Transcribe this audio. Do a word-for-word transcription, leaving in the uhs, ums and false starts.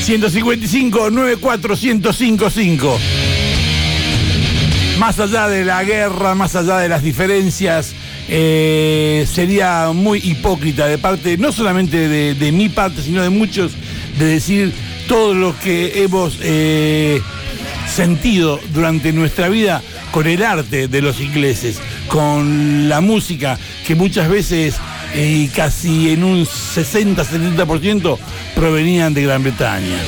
ciento cincuenta y cinco, noventa y cuatro, ciento cincuenta y cinco. Más allá de la guerra, más allá de las diferencias, eh, sería muy hipócrita de parte, no solamente de, de mi parte, sino de muchos, de decir todo lo que hemos eh, sentido durante nuestra vida con el arte de los ingleses, con la música que muchas veces y eh, casi en un sesenta a setenta por ciento provenían de Gran Bretaña.